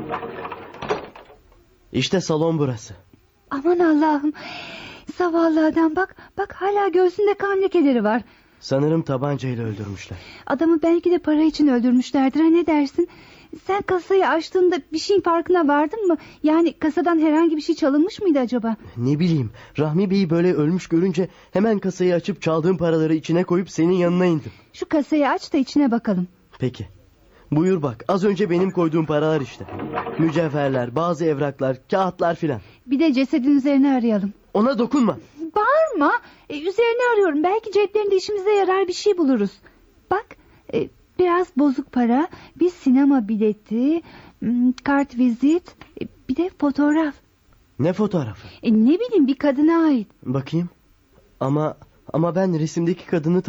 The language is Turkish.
İşte salon burası. Aman Allah'ım. Zavallı adam, bak hala göğsünde kan lekeleri var. Sanırım tabancayla öldürmüşler. Adamı belki de para için öldürmüşlerdir, ha, ne dersin? Sen kasayı açtığında bir şeyin farkına vardın mı? Yani kasadan herhangi bir şey çalınmış mıydı acaba? Ne bileyim, Rahmi Bey'i böyle ölmüş görünce hemen kasayı açıp çaldığım paraları içine koyup senin yanına indim. Şu kasayı aç da içine bakalım. Peki. Buyur bak, az önce benim koyduğum paralar işte. Mücevherler, bazı evraklar, kağıtlar filan. Bir de cesedin üzerine arayalım. Ona dokunma. Bağırma. Üzerine arıyorum. Belki ceplerinde işimize yarar bir şey buluruz. Bak, biraz bozuk para, bir sinema bileti, kart vizit, bir de fotoğraf. Ne fotoğrafı? Ne bileyim, bir kadına ait. Bakayım. Ama ben resimdeki kadını